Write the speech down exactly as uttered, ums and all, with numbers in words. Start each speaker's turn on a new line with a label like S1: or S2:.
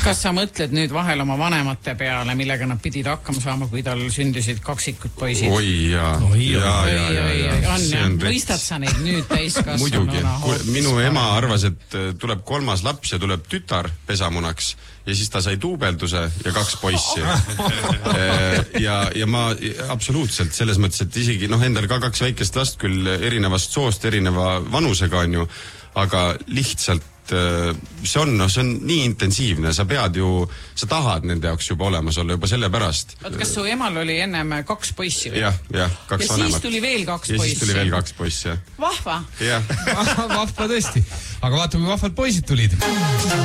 S1: Kas sa mõtled nüüd vahel oma vanemate peale, millega nad pidid hakkama saama, kui tal sündisid kaksikud poisid?
S2: Oi, jaa.
S1: Oi, oi, oi, oi. On, ja. Mõistad sa neid nüüd täiskasvanuna?
S2: Muidugi. Minu ema arvas, et tuleb kolmas laps ja tuleb tütar pesamunaks ja siis ta sai duubelduse ja kaks poissi. ja, ja ma absoluutselt selles mõttes, et isegi noh, endal ka kaks väikest last küll erinevast soost, erineva vanusega on ju, aga lihtsalt see on, no, see on nii intensiivne, sa pead ju, sa tahad nende jaoks juba olemas olla juba selle pärast.
S1: Oot, kas su emal oli ennem kaks poissi?
S2: Jah, jah, kaks
S1: ja
S2: vanemat.
S1: Siis tuli veel kaks
S2: ja
S1: poissi?
S2: Ja siis tuli veel kaks poissi, jah.
S1: Vahva?
S2: Jah.
S3: Vahva tõesti. Aga vaata, kui vahvad poisid tulid.